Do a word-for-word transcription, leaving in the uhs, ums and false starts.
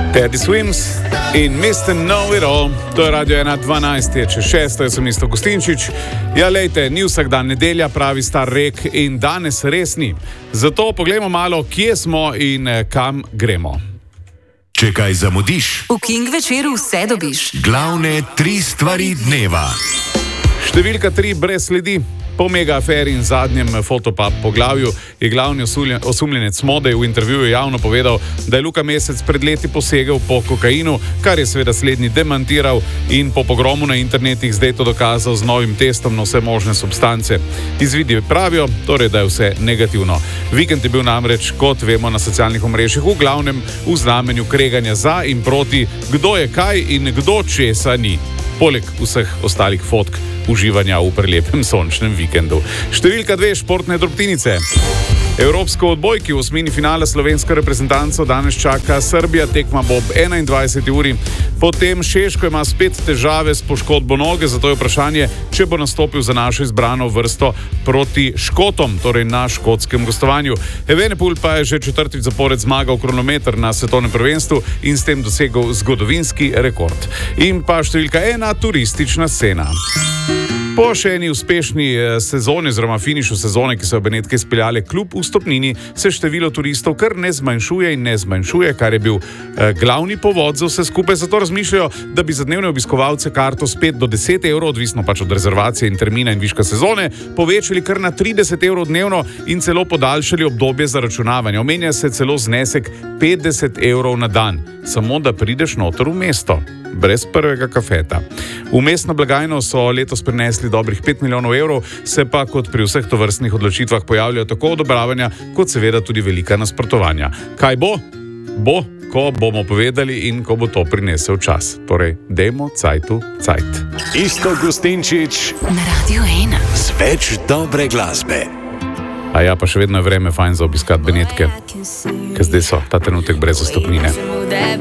Teddy Swims in mister Know It All, to je Radio ena dvanajst, je čez šesto, jaz sem Isto Gustinčič. Ja, lejte, ni vsak dan nedelja, pravi star rek, in danes res ni. Zato pogledamo malo, kje smo in kam gremo. Če kaj zamudiš, v King večeru vse dobiš. Glavne tri stvari dneva. Številka tri brez sledi. Po mega aferi in zadnjem Fotopub poglavju je glavni osumljenec Mode v intervjuju javno povedal, da je Luka Mesec pred leti posegel po kokainu, kar je seveda slednji demantiral in po pogromu na internetih zdaj to dokazal z novim testom na vse možne substance. Izvidi pravijo, torej, da je vse negativno. Vikend je bil namreč, kot vemo, na socialnih omrežjih v glavnem v znamenju kreganja za in proti, kdo je kaj in kdo česa ni. Poleg vseh ostalih fotk uživanja v prelepem sončnem vikendu. Številka dve, športne drobtinice. Evropsko odbojki v osmini finala slovensko reprezentanco danes čaka Srbija, tekma bo ob enaindvajseti uri. Potem Češko ima spet težave s poškodbo noge, zato je vprašanje, če bo nastopil za našo izbrano vrsto proti Škotom, torej na škotskem gostovanju. Evenepoel pa je že četrtič zapored zmagal kronometer na svetovnem prvenstvu in s tem dosegel zgodovinski rekord. In pa številka ena, turistična scena. Po še eni uspešni sezoni oziroma finišu sezone, ki so jo Benetke izpeljale kljub vstopnini, se število turistov kar ne zmanjšuje in ne zmanjšuje, kar je bil eh, glavni povod za vse skupaj. Zato razmišljajo, da bi za dnevne obiskovalce karto spet do deset evrov, odvisno pač od rezervacije in termina in viška sezone, povečali kar na trideset evrov dnevno in celo podaljšali obdobje zaračunavanja. Omenja se celo znesek petdeset evrov na dan, samo da prideš noter v mesto. Brez prvega kafeta. V mestno blagajno so letos prinesli dobrih pet milijonov evrov, se pa kot pri vseh tovrstnih odločitvah pojavljajo tako odobravanja, kot seveda tudi velika nasprotovanja. Kaj bo? Bo, ko bomo povedali in ko bo to prinesel čas. Torej, dajmo cajtu cajt. Isto Gustinčič Na Radio ena. z več dobre glasbe. A ja, pa še vedno je vreme fajn za obiskat Benetke, ker zdaj so ta trenutek brez vstopnine.